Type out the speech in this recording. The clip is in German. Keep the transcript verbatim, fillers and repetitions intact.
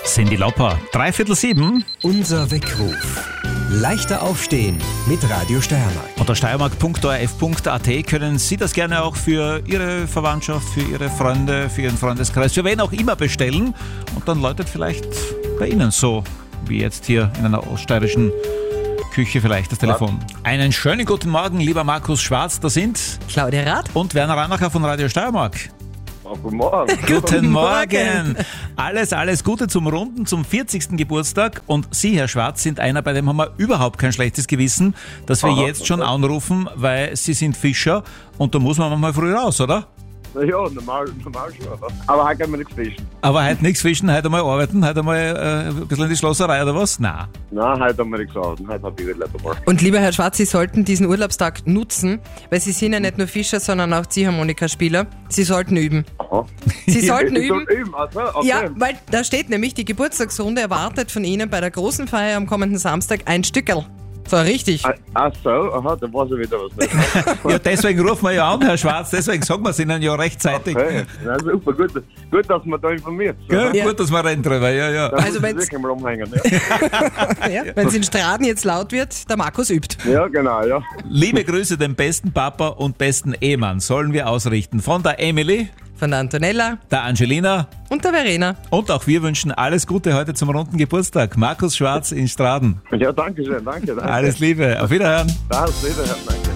Cyndi Lauper, dreiviertel sieben. Unser Weckruf. Leichter aufstehen mit Radio Steiermark. Unter steiermark punkt o r f punkt a t können Sie das gerne auch für Ihre Verwandtschaft, für Ihre Freunde, für Ihren Freundeskreis, für wen auch immer bestellen. Und dann läutet vielleicht bei Ihnen so, wie jetzt hier in einer oststeirischen Küche vielleicht das Telefon. Einen schönen guten Morgen, lieber Markus Schwarz. Da sind Claudia Rath und Werner Reinacher von Radio Steiermark. Guten Morgen. Guten Morgen. Alles, alles Gute zum Runden, zum vierzigsten Geburtstag. Und Sie, Herr Schwarz, sind einer, bei dem haben wir überhaupt kein schlechtes Gewissen, dass wir Aha, jetzt schon okay. anrufen, weil Sie sind Fischer und da muss man mal früh raus, oder? Ja, normal, normal schon. Oder? Aber heute können wir nichts fischen. Aber heute nichts fischen, heute einmal arbeiten, heute einmal äh, ein bisschen in die Schlosserei oder was? Nein. Nein, heute haben wir nichts arbeiten. Heute habe ich wieder mal. Und lieber Herr Schwarz, Sie sollten diesen Urlaubstag nutzen, weil Sie sind ja nicht nur Fischer, sondern auch Ziehharmonikaspieler. Sie sollten üben. Aha. Sie sollten Ich soll üben. üben. Also, okay. Ja, weil da steht nämlich, die Geburtstagsrunde erwartet von Ihnen bei der großen Feier am kommenden Samstag ein Stückerl. So, richtig. Ah, Ach so, aha, da weiß ich wieder was nicht. Ja, deswegen rufen wir ja an, Herr Schwarz, deswegen sagen wir es Ihnen ja rechtzeitig. Okay. Ja, super, gut, gut, dass man da informiert. Gell? Ja. Gut, dass wir rennen drüber, ja, ja. Da Also muss ich wenn's- wirklich mal umhängen. Ja. Ja, wenn es in Straden jetzt laut wird, der Markus übt. Ja, genau, ja. Liebe Grüße dem besten Papa und besten Ehemann sollen wir ausrichten. Von der Emily, Von der Antonella der Angelina und der Verena. und auch wir wünschen alles Gute heute zum runden Geburtstag. Markus Schwarz in Straden. Ja, danke schön, danke. danke. Alles Liebe, auf Wiederhören. Das, Wiederhören, danke.